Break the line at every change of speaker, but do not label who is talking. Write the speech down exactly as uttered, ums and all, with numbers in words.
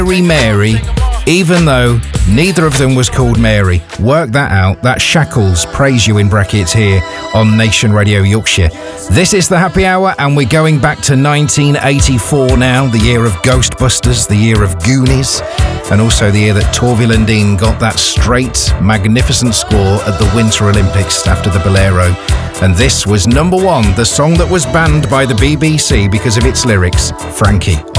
Mary Mary, even though neither of them was called Mary. Work that out. That's Shackles, praise you in brackets here on Nation Radio Yorkshire. This is the Happy Hour, and we're going back to nineteen eighty-four now, the year of Ghostbusters, the year of Goonies, and also the year that Torvi Lundin got that straight, magnificent score at the Winter Olympics after the Bolero. And this was number one, the song that was banned by the B B C because of its lyrics, Frankie